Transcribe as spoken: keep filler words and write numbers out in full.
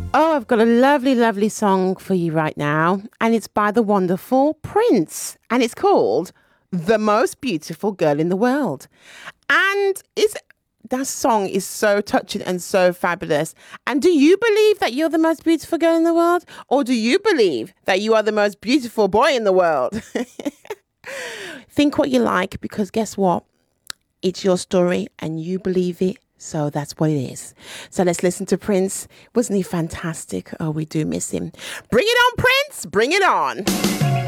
Oh, I've got a lovely, lovely song for you right now, and it's by the wonderful Prince, and it's called The Most Beautiful Girl in the World. And it's that song is so touching and so fabulous. And do you believe that you're the most beautiful girl in the world? Or do you believe that you are the most beautiful boy in the world? Think what you like, because guess what? It's your story and you believe it. So that's what it is. So let's listen to Prince. Wasn't he fantastic? Oh, we do miss him. Bring it on, Prince. Bring it on.